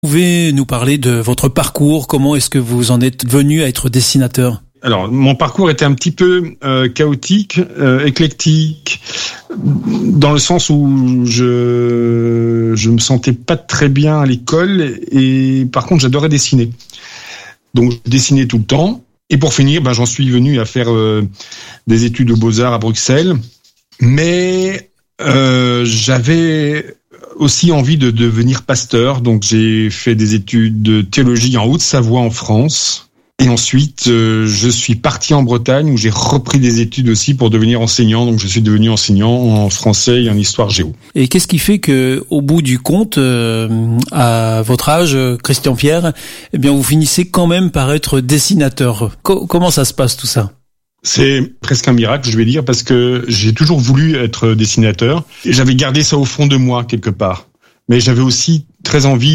Vous pouvez nous parler de votre parcours? Comment est-ce que vous en êtes venu à être dessinateur? Alors, mon parcours était un petit peu chaotique, éclectique, dans le sens où je me sentais pas très bien à l'école et par contre j'adorais dessiner. Donc je dessinais tout le temps. Et pour finir, j'en suis venu à faire des études aux Beaux-Arts à Bruxelles. Mais j'avais aussi envie de devenir pasteur. Donc j'ai fait des études de théologie en Haute-Savoie en France. Et ensuite, je suis parti en Bretagne où j'ai repris des études aussi pour devenir enseignant. Donc, je suis devenu enseignant en français et en histoire géo. Et qu'est-ce qui fait que, au bout du compte, à votre âge, Christian Pierre, eh bien, vous finissez quand même par être dessinateur? Comment ça se passe tout ça? C'est presque un miracle, je vais dire, parce que j'ai toujours voulu être dessinateur. Et j'avais gardé ça au fond de moi quelque part. Mais j'avais aussi très envie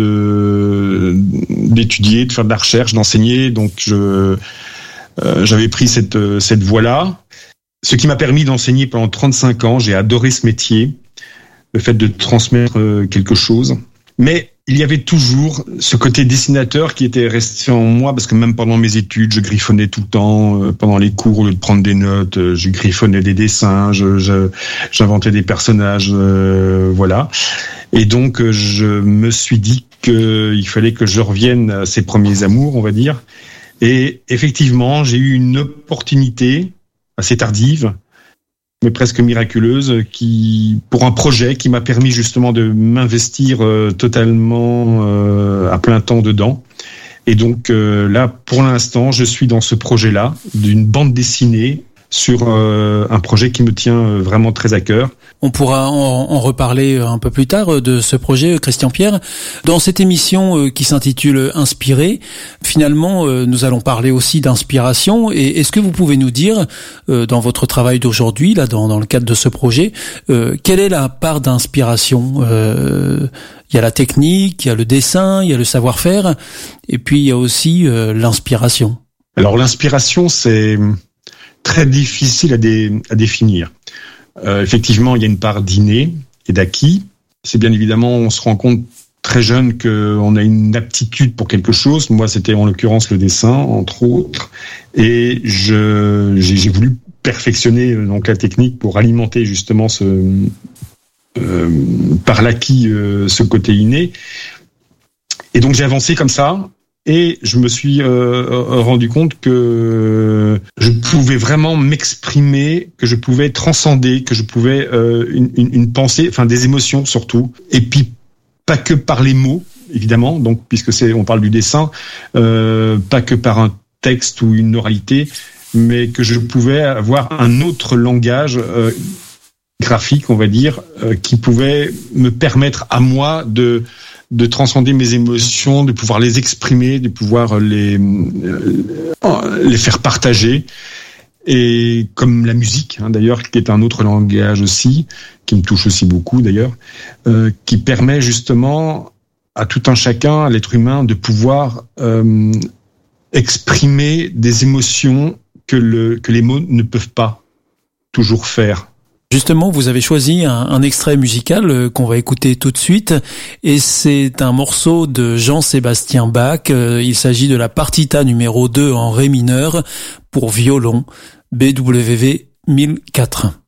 d'étudier, de faire de la recherche, d'enseigner. Donc j'avais pris cette voie-là. Ce qui m'a permis d'enseigner pendant 35 ans. J'ai adoré ce métier, le fait de transmettre quelque chose. Mais il y avait toujours ce côté dessinateur qui était resté en moi, parce que même pendant mes études, je griffonnais tout le temps. Pendant les cours, au lieu de prendre des notes, je griffonnais des dessins, j'inventais des personnages, voilà. Et donc, je me suis dit qu'il fallait que je revienne à ces premiers amours, on va dire. Et effectivement, j'ai eu une opportunité assez tardive, mais presque miraculeuse, pour un projet qui m'a permis justement de m'investir totalement à plein temps dedans. Et donc là, pour l'instant, je suis dans ce projet-là, d'une bande dessinée sur un projet qui me tient vraiment très à cœur. On pourra en reparler un peu plus tard de ce projet, Christian Pierre. Dans cette émission qui s'intitule Inspiré, finalement, nous allons parler aussi d'inspiration. Et est-ce que vous pouvez nous dire, dans votre travail d'aujourd'hui, là, dans le cadre de ce projet, quelle est la part d'inspiration? Il y a la technique, il y a le dessin, il y a le savoir-faire, et puis il y a aussi l'inspiration. Alors l'inspiration, c'est très difficile à définir. Effectivement, il y a une part d'inné et d'acquis. C'est bien évidemment, on se rend compte très jeune qu'on a une aptitude pour quelque chose. Moi, c'était en l'occurrence le dessin, entre autres. Et j'ai voulu perfectionner donc la technique pour alimenter justement par l'acquis ce côté inné. Et donc j'ai avancé comme ça. Et je me suis rendu compte que je pouvais vraiment m'exprimer, que je pouvais transcender, que je pouvais une pensée, enfin des émotions surtout. Et puis pas que par les mots, évidemment. Donc puisque on parle du dessin, pas que par un texte ou une oralité, mais que je pouvais avoir un autre langage graphique, on va dire, qui pouvait me permettre à moi de transcender mes émotions, de pouvoir les exprimer, de pouvoir les faire partager. Et comme la musique, d'ailleurs, qui est un autre langage aussi, qui me touche aussi beaucoup d'ailleurs, qui permet justement à tout un chacun, à l'être humain, de pouvoir exprimer des émotions que les mots ne peuvent pas toujours faire. Justement, vous avez choisi un extrait musical qu'on va écouter tout de suite, et c'est un morceau de Jean-Sébastien Bach. Il s'agit de la partita numéro 2 en ré mineur pour violon, BWV 1004.